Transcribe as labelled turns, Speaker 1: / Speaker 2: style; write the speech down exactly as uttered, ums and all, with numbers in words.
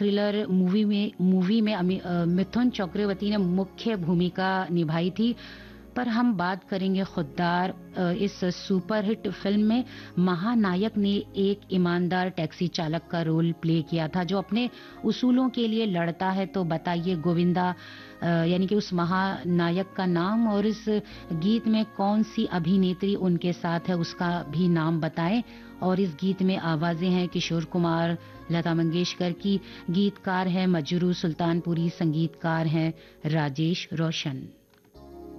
Speaker 1: Thriller movie में movie में अमि- अ, मिथुन चक्रवर्ती ने मुख्य भूमिका निभाई थी। पर हम बात करेंगे खुद्दार। अ, इस सुपरहिट फिल्म में महानायक ने एक ईमानदार टैक्सी चालक का रोल प्ले किया था जो अपने उसूलों के लिए लड़ता है। तो बताइए गोविंदा अ, यानी कि उस महानायक का नाम, और इस गीत में कौन सी अभिनेत्री उनके साथ है उसका भी नाम बताएं। और इस गीत में आवाजें हैं किशोर कुमार, लता मंगेशकर की, गीतकार है मजरू सुल्तानपुरी, संगीतकार हैं राजेश रोशन।